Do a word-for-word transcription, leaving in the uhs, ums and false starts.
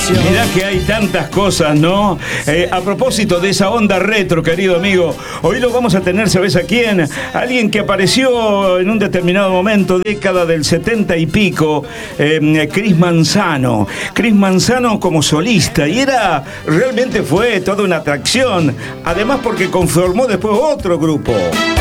canción. Mirá que hay tantas cosas, ¿no? Eh, a propósito de esa onda retro, querido amigo, hoy lo vamos a tener, ¿sabes a quién? Alguien que apareció en un determinado momento, década del setenta y pico, eh, Chris Manzano. Chris Manzano como solista, y era, realmente fue toda una atracción, además porque conformó después otro grupo.